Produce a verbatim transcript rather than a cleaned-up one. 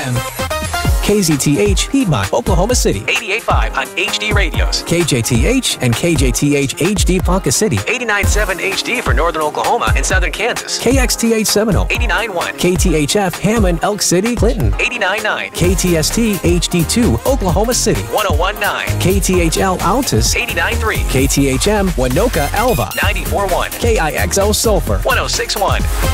M. K Z T H, Piedmont, Oklahoma City. eighty-eight point five on H D radios. K J T H and K J T H H D Ponca City. eighty-nine point seven H D for northern Oklahoma and southern Kansas. K X T H Seminole. eighty-nine point one. K T H F, Hammond, Elk City, Clinton. eighty-nine point nine. K T S T H D two, Oklahoma City. one oh one point nine. K T H L, Altus. eighty-nine point three. K T H M, Winoka, Alva. ninety-four point one. K I X O, Sulphur. one oh six point one.